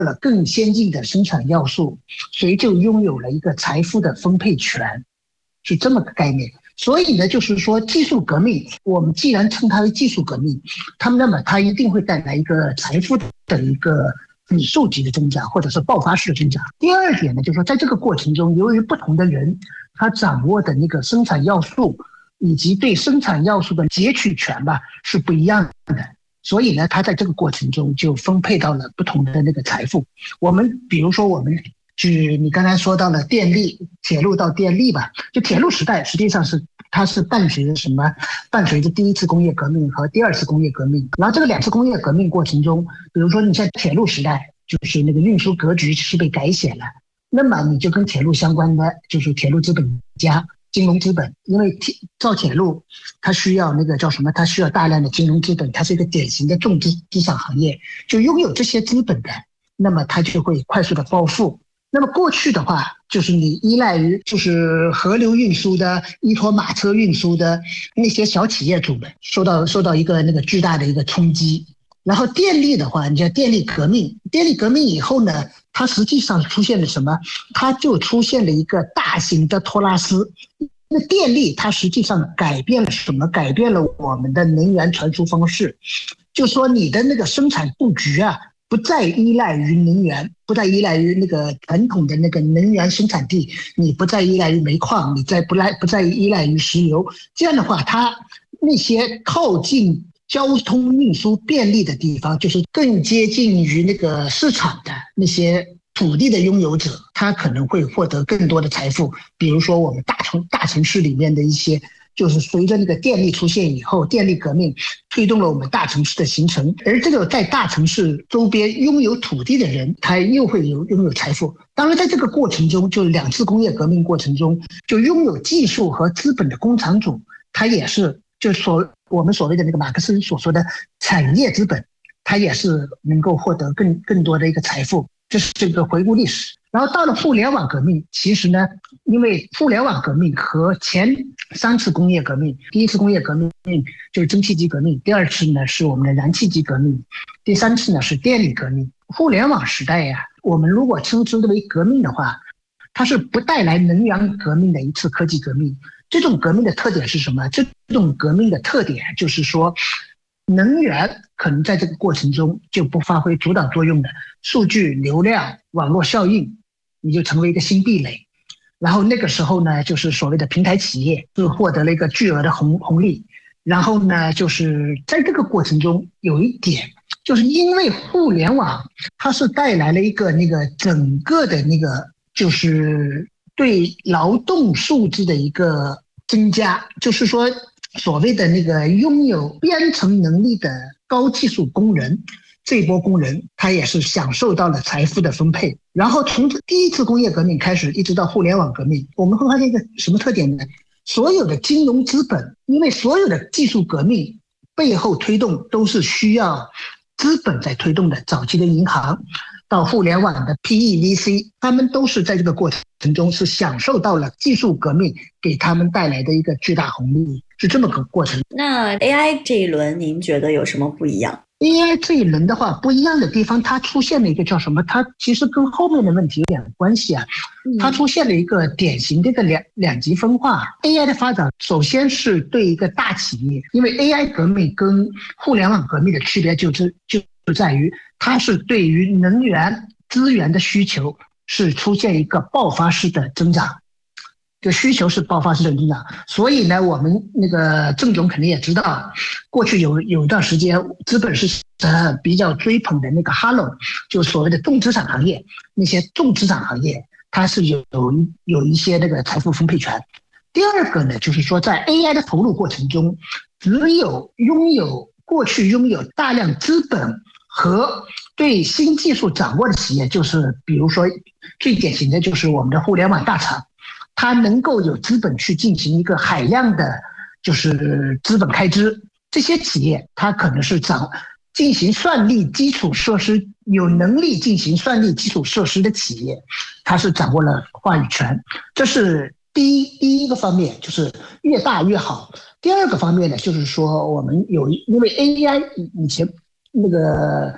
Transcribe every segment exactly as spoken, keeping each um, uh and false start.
了更先进的生产要素，谁就拥有了一个财富的分配权，是这么个概念。所以呢，就是说技术革命，我们既然称它为技术革命，它那么它一定会带来一个财富的一个指数级的增长，或者是爆发式的增长。第二点呢，就是说在这个过程中，由于不同的人他掌握的那个生产要素以及对生产要素的截取权吧是不一样的，所以呢，他在这个过程中就分配到了不同的那个财富。我们比如说我们举你刚才说到了电力，铁路到电力吧，就铁路时代实际上是它是伴随着什么？伴随着第一次工业革命和第二次工业革命。然后这个两次工业革命过程中，比如说你在铁路时代，就是那个运输格局是被改写了，那么你就跟铁路相关的就是铁路资本家、金融资本，因为造铁路它需要那个叫什么？它需要大量的金融资本，它是一个典型的重资资产行业，就拥有这些资本的，那么它就会快速的暴富。那么过去的话，就是你依赖于就是河流运输的、依托马车运输的那些小企业主们，受到受到一个那个巨大的一个冲击。然后电力的话，你叫电力革命，电力革命以后呢，它实际上出现了什么？它就出现了一个大型的托拉斯。那电力它实际上改变了什么？改变了我们的能源传输方式，就说你的那个生产布局啊。不再依赖于能源，不再依赖于那个传统的那个能源生产地，你不再依赖于煤矿，你再不赖不再依赖于石油。这样的话，它那些靠近交通运输便利的地方，就是更接近于那个市场的那些土地的拥有者，他可能会获得更多的财富。比如说我们大城大城市里面的一些。就是随着那个电力出现以后，电力革命推动了我们大城市的形成，而这个在大城市周边拥有土地的人，他又会有拥有财富。当然，在这个过程中，就两次工业革命过程中，就拥有技术和资本的工厂主，他也是就所我们所谓的那个马克思所说的产业资本，他也是能够获得更更多的一个财富。这是这个回顾历史。然后到了互联网革命，其实呢，因为互联网革命和前三次工业革命，第一次工业革命就是蒸汽机革命，第二次呢是我们的燃气机革命，第三次呢是电力革命。互联网时代呀、啊，我们如果称之为革命的话，它是不带来能源革命的一次科技革命。这种革命的特点是什么？这种革命的特点就是说，能源可能在这个过程中就不发挥主导作用的，数据流量、网络效应，你就成为一个新壁垒。然后那个时候呢，就是所谓的平台企业就获得了一个巨额的红红利。然后呢，就是在这个过程中有一点，就是因为互联网它是带来了一个那个整个的那个就是对劳动素质的一个增加，就是说所谓的那个拥有编程能力的高技术工人，这一波工人他也是享受到了财富的分配。然后从第一次工业革命开始一直到互联网革命，我们会发现一个什么特点呢？所有的金融资本，因为所有的技术革命背后推动都是需要资本在推动的，早期的银行到互联网的 P E V C， 他们都是在这个过程中是享受到了技术革命给他们带来的一个巨大红利，是这么个过程。 那 A I 这一轮您觉得有什么不一样？ A I 这一轮的话，不一样的地方，它出现了一个叫什么？它其实跟后面的问题有点关系啊。它出现了一个典型的一个两两极分化。A I 的发展，首先是对一个大企业，因为 A I 革命跟互联网革命的区别就是就在于，它是对于能源资源的需求是出现一个爆发式的增长。这需求是爆发式的增长，所以呢，我们那个郑总肯定也知道，过去有有一段时间，资本市场比较追捧的那个哈喽，就所谓的重资产行业，那些重资产行业，它是有有有一些那个财富分配权。第二个呢，就是说在 A I 的投入过程中，只有拥有过去拥有大量资本和对新技术掌握的企业，就是比如说最典型的就是我们的互联网大厂。它能够有资本去进行一个海量的，就是资本开支。这些企业它可能是掌进行算力基础设施，有能力进行算力基础设施的企业，它是掌握了话语权。这是第一第一个方面，就是越大越好。第二个方面呢，就是说我们有因为 A I 以前那个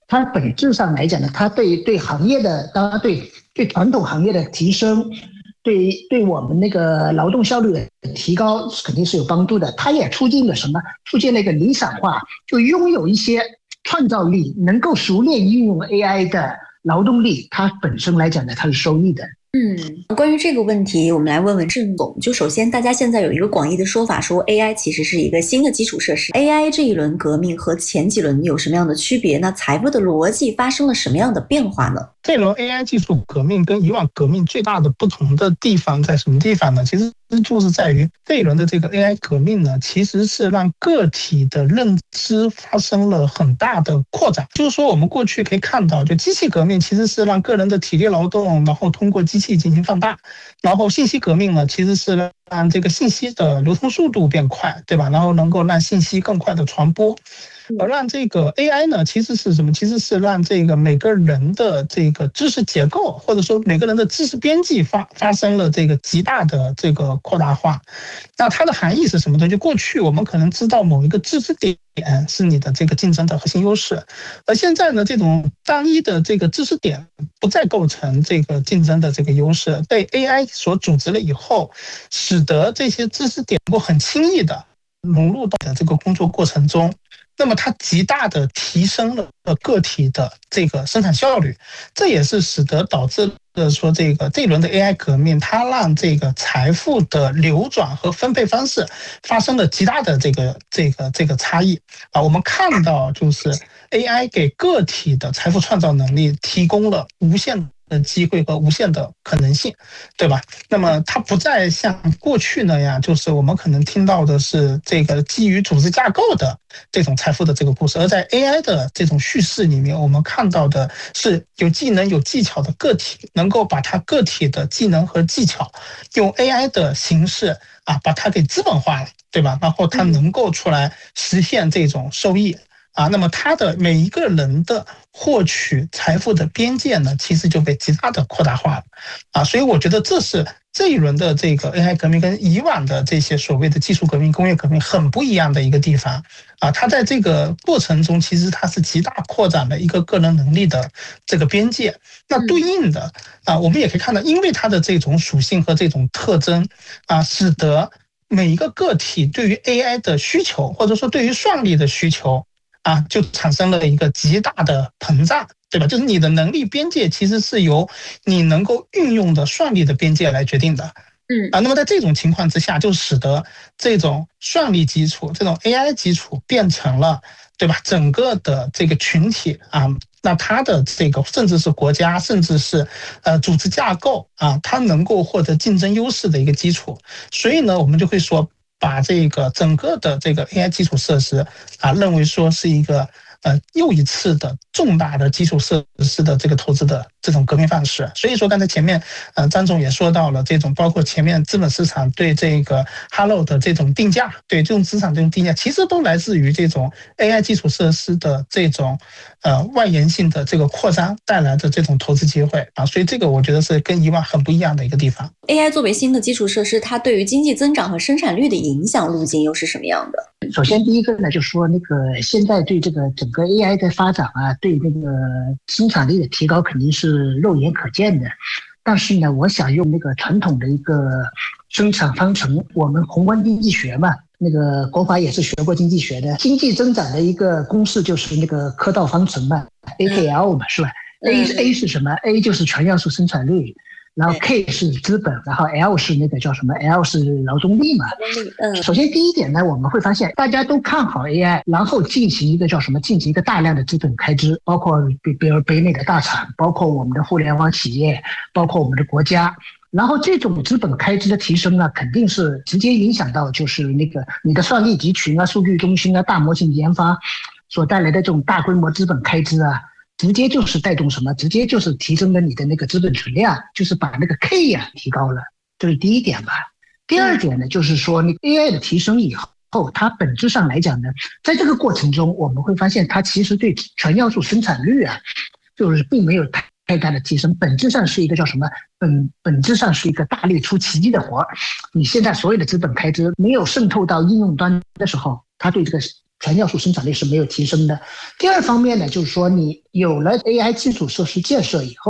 它本质上来讲呢，它对对行业的，当然对对传统行业的提升，对对我们那个劳动效率的提高肯定是有帮助的。它也促进了什么？促进了一个理想化，就拥有一些创造力，能够熟练运用 A I 的劳动力，它本身来讲呢，它是收益的。 嗯，关于这个问题，我们来问问郑总。就首先，大家现在有一个广义的说法，说 A I 其实是一个新的基础设施。A I 这一轮革命和前几轮有什么样的区别？那财富的逻辑发生了什么样的变化呢？ 这轮 A I 技术革命跟以往革命最大的不同的地方在什么地方呢？其实就是在于这一轮的这个 A I 革命呢，其实是让个体的认知发生了很大的扩展。就是说，我们过去可以看到，就机器革命其实是让个人的体力劳动，然后通过机器进行放大，然后信息革命呢，其实是让这个信息的流通速度变快，对吧？然后能够让信息更快的传播。而让这个 A I 呢，其实是什么？其实是让这个每个人的这个知识结构，或者说每个人的知识边际发发生了这个极大的这个扩大化。那它的含义是什么呢？就过去我们可能知道某一个知识点是你的这个竞争的核心优势，而现在呢，这种单一的这个知识点不再构成这个竞争的这个优势，被 A I 所组织了以后，使得这些知识点能够很轻易的融入到这个工作过程中。那么它极大的提升了个体的这个生产效率，这也是使得导致的说这个这一轮的 A I 革命，它让这个财富的流转和分配方式发生了极大的这个这个这个差异啊。我们看到就是 A I 给个体的财富创造能力提供了无限的机会和无限的可能性，对吧？那么它不再像过去那样，就是我们可能听到的是这个基于组织架构的这种财富的这个故事，而在 A I 的这种叙事里面，我们看到的是有技能有技巧的个体，能够把它个体的技能和技巧用 A I 的形式啊，把它给资本化了，对吧？然后它能够出来实现这种收益。啊，那么他的每一个人的获取财富的边界呢，其实就被极大的扩大化了，啊，所以我觉得这是这一轮的这个 A I 革命跟以往的这些所谓的技术革命、工业革命很不一样的一个地方，啊，它在这个过程中其实它是极大扩展了一个个人能力的这个边界。那对应的啊，我们也可以看到，因为它的这种属性和这种特征啊，使得每一个个体对于 A I 的需求，或者说对于算力的需求。啊，就产生了一个极大的膨胀，对吧？就是你的能力边界其实是由你能够运用的算力的边界来决定的。嗯啊，那么在这种情况之下，就使得这种算力基础、这种 A I 基础变成了，对吧？整个的这个群体啊，那它的这个甚至是国家，甚至是呃组织架构啊，它能够获得竞争优势的一个基础。所以呢，我们就会说。把这个整个的这个 A I 基础设施啊，认为说是一个呃又一次的重大的基础设施的这个投资的这种革命范式。所以说刚才前面呃张总也说到了这种，包括前面资本市场对这个 Hello 的这种定价，对这种资产这种定价，其实都来自于这种 A I 基础设施的这种呃外延性的这个扩张带来的这种投资机会啊。所以这个我觉得是跟以往很不一样的一个地方。 A I 作为新的基础设施，它对于经济增长和生产率的影响路径又是什么样的？ 首先第一个呢，就是说那个现在对这个整个 A I 的发展啊，对那个生产力的提高肯定是肉眼可见的。但是呢，我想用那个传统的一个生产方程，我们宏观经济学嘛，那个国华也是学过经济学的，经济增长的一个公式就是那个科道方程嘛 ，A K L 嘛，是吧 ？A A 是什么 ？A 就是全要素生产率。然后 K 是资本，然后 L 是那个叫什么 ？L 是劳动力嘛。嗯。首先第一点呢，我们会发现大家都看好 A I， 然后进行一个叫什么？进行一个大量的资本开支，包括比比如北美的大厂，包括我们的互联网企业，包括我们的国家。然后这种资本开支的提升呢，肯定是直接影响到就是那个你的算力集群啊、数据中心啊、大模型研发所带来的这种大规模资本开支啊。直接就是带动什么？直接就是提升了你的那个资本存量，就是把那个 K 呀、啊、提高了，这是第一点吧。第二点呢，就是说你 A I 的提升以后，它本质上来讲呢，在这个过程中，我们会发现它其实对全要素生产率啊，就是并没有太太大的提升，本质上是一个叫什么？本本质上是一个大力出奇迹的活儿。你现在所有的资本开支没有渗透到应用端的时候，它对这个全要素生产率是没有提升的。第二方面呢，就是说你有了 A I 基础设施建设以后，